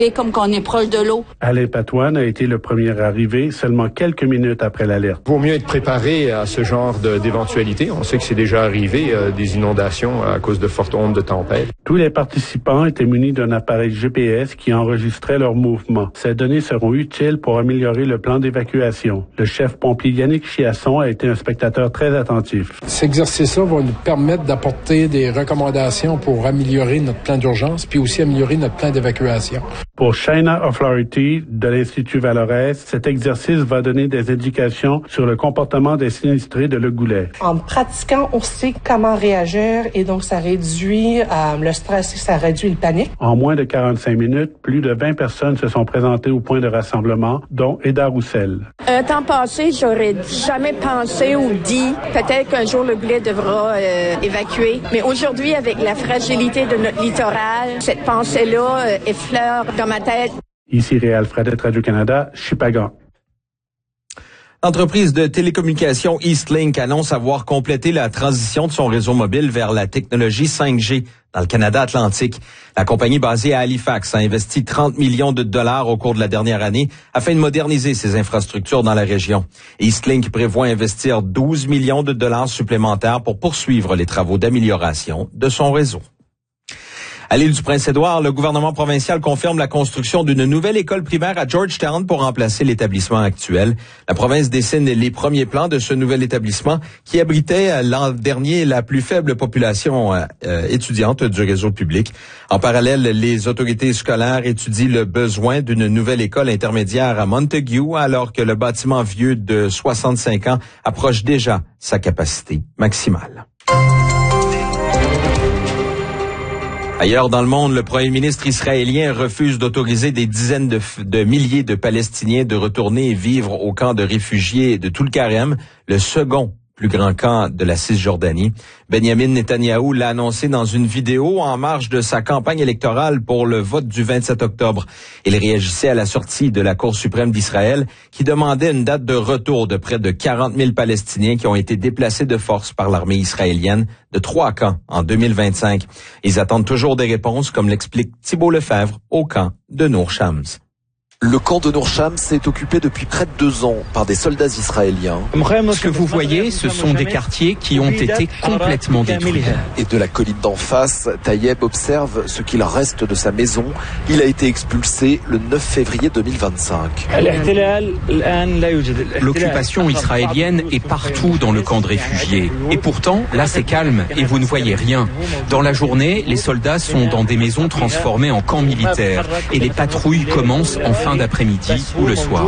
Et comme qu'on est proche de l'eau. Alain Patoine a été le premier arrivé seulement quelques minutes après l'alerte. Il vaut mieux être préparé à ce genre d'éventualité. On sait que c'est déjà arrivé, des inondations à cause de fortes ondes de tempête. Tous les participants étaient munis d'un appareil GPS qui enregistrait leurs mouvements. Ces données seront utiles pour améliorer le plan d'évacuation. Le chef pompier Yannick Chiasson a été un spectateur très attentif. Cet exercice-là va nous permettre d'apporter des recommandations pour améliorer notre plan d'urgence puis aussi améliorer notre plan d'évacuation. Pour China O'Flaherty de l'Institut Valorez, cet exercice va donner des indications sur le comportement des sinistrés de Le Goulet. En pratiquant, on sait comment réagir et donc ça réduit le stress et ça réduit le panique. En moins de 45 minutes, plus de 20 personnes se sont présentées au point de rassemblement, dont Eda Roussel. Temps passé, j'aurais jamais pensé ou dit peut-être qu'un jour Le Goulet devra évacuer. Mais aujourd'hui, avec la fragilité de notre littoral, cette pensée-là effleure dans ma tête. Ici Réal Fradette, Radio-Canada, Shippagan. L'entreprise de télécommunications Eastlink annonce avoir complété la transition de son réseau mobile vers la technologie 5G dans le Canada Atlantique. La compagnie basée à Halifax a investi 30 millions de dollars au cours de la dernière année afin de moderniser ses infrastructures dans la région. Eastlink prévoit investir 12 millions de dollars supplémentaires pour poursuivre les travaux d'amélioration de son réseau. À l'île du Prince-Édouard, le gouvernement provincial confirme la construction d'une nouvelle école primaire à Georgetown pour remplacer l'établissement actuel. La province dessine les premiers plans de ce nouvel établissement qui abritait l'an dernier la plus faible population étudiante du réseau public. En parallèle, les autorités scolaires étudient le besoin d'une nouvelle école intermédiaire à Montague alors que le bâtiment vieux de 65 ans approche déjà sa capacité maximale. Ailleurs dans le monde, le premier ministre israélien refuse d'autoriser des dizaines de milliers de Palestiniens de retourner vivre au camp de réfugiés de Tulkarem, le second plus grand camp de la Cisjordanie. Benjamin Netanyahou l'a annoncé dans une vidéo en marge de sa campagne électorale pour le vote du 27 octobre. Il réagissait à la sortie de la Cour suprême d'Israël qui demandait une date de retour de près de 40 000 Palestiniens qui ont été déplacés de force par l'armée israélienne de 3 camps en 2025. Ils attendent toujours des réponses, comme l'explique Thibault Lefebvre au camp de Nour Shams. Le camp de Nour Shams est occupé depuis près de 2 ans par des soldats israéliens. Ce que vous voyez, ce sont des quartiers qui ont été complètement détruits. Et de la colline d'en face, Tayeb observe ce qu'il reste de sa maison. Il a été expulsé le 9 février 2025. L'occupation israélienne est partout dans le camp de réfugiés. Et pourtant, là c'est calme et vous ne voyez rien. Dans la journée, les soldats sont dans des maisons transformées en camps militaires. Et les patrouilles commencent en fin d'après-midi ou le soir.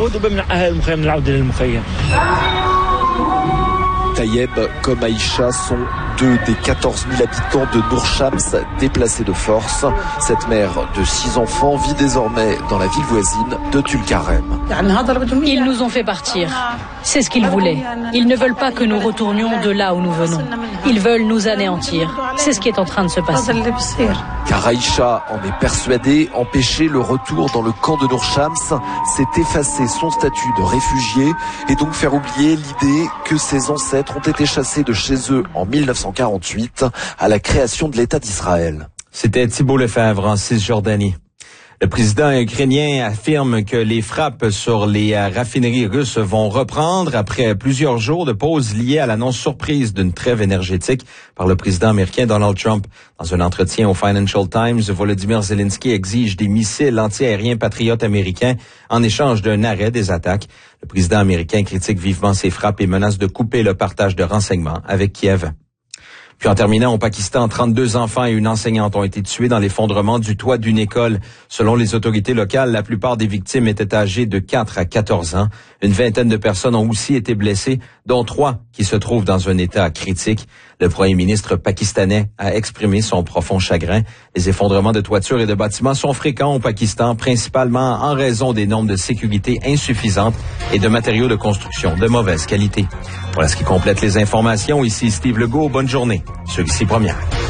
Tayeb comme Aïcha sont 2 des 14 000 habitants de Nour Shams déplacés de force. Cette mère de 6 enfants vit désormais dans la ville voisine de Tulkarem. Ils nous ont fait partir. C'est ce qu'ils voulaient. Ils ne veulent pas que nous retournions de là où nous venons. Ils veulent nous anéantir. C'est ce qui est en train de se passer. Car Aïcha en est persuadée, empêcher le retour dans le camp de Nour Shams, c'est effacer son statut de réfugié et donc faire oublier l'idée que ses ancêtres ont été chassés de chez eux en 1948 à la création de l'État d'Israël. C'était Thibault Lefebvre en Cisjordanie. Le président ukrainien affirme que les frappes sur les raffineries russes vont reprendre après plusieurs jours de pause liée à l'annonce surprise d'une trêve énergétique par le président américain Donald Trump. Dans un entretien au Financial Times, Volodymyr Zelensky exige des missiles antiaériens patriotes américains en échange d'un arrêt des attaques. Le président américain critique vivement ces frappes et menace de couper le partage de renseignements avec Kiev. Puis en terminant, au Pakistan, 32 enfants et une enseignante ont été tués dans l'effondrement du toit d'une école. Selon les autorités locales, la plupart des victimes étaient âgées de 4 à 14 ans. Une vingtaine de personnes ont aussi été blessées, dont 3 qui se trouvent dans un état critique. Le premier ministre pakistanais a exprimé son profond chagrin. Les effondrements de toitures et de bâtiments sont fréquents au Pakistan, principalement en raison des normes de sécurité insuffisantes et de matériaux de construction de mauvaise qualité. Voilà ce qui complète les informations. Ici Steve Legault. Bonne journée sur Ici Première.